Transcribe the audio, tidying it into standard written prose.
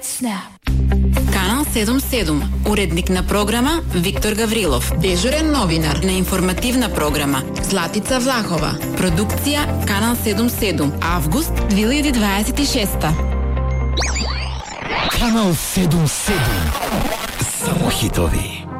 Snap. Канал 77, уредник на програма Виктор Гаврилов, дежурен новинар на информативна програма Златица Влахова, продукција Канал 77, август 2026. Канал 77. Само хитови.